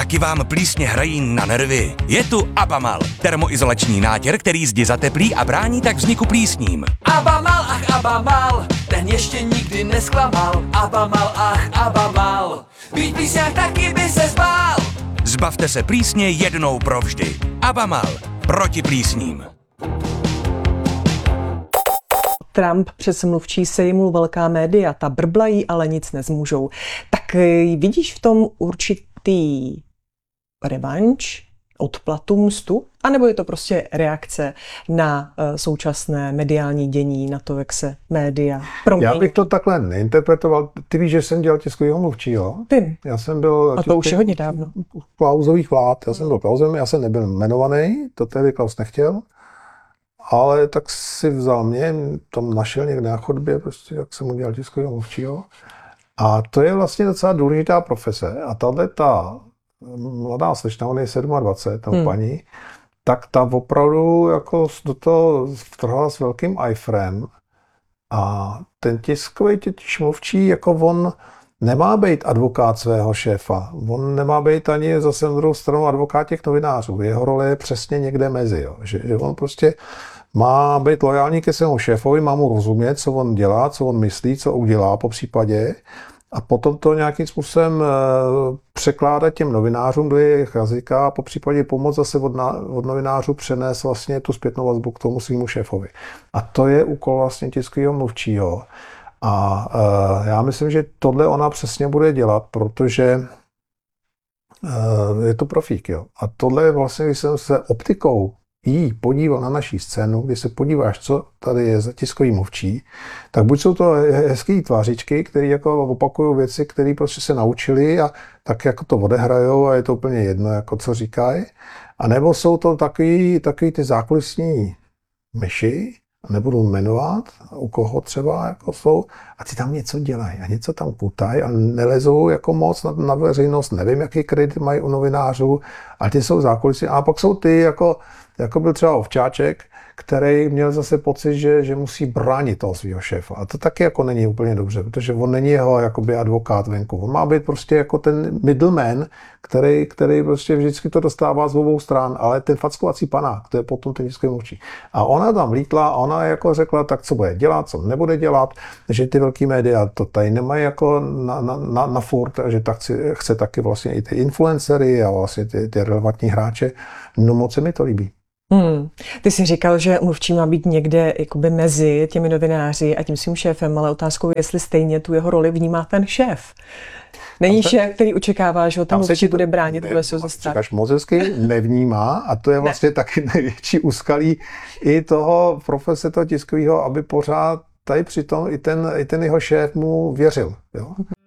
Taky vám plísně hrají na nervy? Je tu Abamal, termoizolační nátěr, který zdi zateplí a brání tak vzniku plísním. Abamal, ach Abamal, ten ještě nikdy nesklamal. Abamal, ach Abamal, být plísňák taky by se zbál. Zbavte se plísně jednou provždy. Abamal, proti plísním. Trump přes mluvčí sejmul velká média, ta brblají, ale nic nezmůžou. Tak vidíš v tom určitý revanš, odplatu, mstu? A nebo je to prostě reakce na současné mediální dění, na to, jak se média promění? Já bych to takhle neinterpretoval. Ty víš, že jsem dělal tiskovýho mluvčího. Vím. Já jsem byl... A to už je hodně dávno. Klausových vlád. Já jsem byl Klausem, já jsem nebyl jmenovaný, to tehdy Klaus nechtěl. Ale tak si vzal mě, tam našel někde na chodbě, prostě, jak jsem udělal tiskovýho mluvčího. A to je vlastně docela důležitá profese. A tahle ta mladá slečna, ona je 27, paní, tak ta opravdu jako do toho vtrhla s velkým ajfrem. A ten tiskový mluvčí, jako on nemá být advokát svého šéfa. On nemá být ani zase na druhou stranu advokát těch novinářů. Jeho role je přesně někde mezi. Jo. Že on prostě má být lojální ke svému šéfovi, má mu rozumět, co on dělá, co on myslí, co udělá po případě. A potom to nějakým způsobem překládat těm novinářům do jejich jazyka a po případě pomoct zase od novinářů přenést vlastně tu zpětnou vazbu k tomu svému šéfovi. A to je úkol vlastně tiskového mluvčího. A já myslím, že tohle ona přesně bude dělat, protože je to profík. Jo. A tohle je vlastně, když jsem se optikou jí podíval na naší scénu, když se podíváš, co tady je za tiskový mluvčí, tak buď jsou to hezký tvářičky, které jako opakují věci, které prostě se naučili a tak jako to odehrajou a je to úplně jedno, jako co říkají. A nebo jsou to takový ty zákulisní myši, nebudu jmenovat, u koho třeba jako jsou, a ty tam něco dělají a něco tam putají a nelezou jako moc na veřejnost, nevím, jaký kredit mají u novinářů, ale ty jsou zákulisní. A pak jsou ty, jako byl třeba Ovčáček, který měl zase pocit, že musí bránit toho svého šéfa. A to taky jako není úplně dobře, protože on není jeho jakoby advokát venku. On má být prostě jako ten middleman, který prostě vždycky to dostává z obou stran, ale ten fackovací panák, to je potom ten tiskový mluvčí. A ona tam vlítla a ona jako řekla, tak co bude dělat, co nebude dělat, že ty velký média to tady nemají jako na furt, že tak chce taky vlastně i ty influencery a vlastně ty relevantní hráče. No moc se mi to líbí. Ty jsi říkal, že mluvčí má být někde jakoby mezi těmi novináři a tím svým šéfem, ale otázkou je, jestli stejně tu jeho roli vnímá ten šéf. Není šéf, který očekává, že ho ten mluvčí bude bránit, bude se zastavit. Říkáš, moc hezky nevnímá a to je vlastně taky největší úskalí i toho profese toho tiskového, aby pořád tady přitom i ten jeho šéf mu věřil. Jo?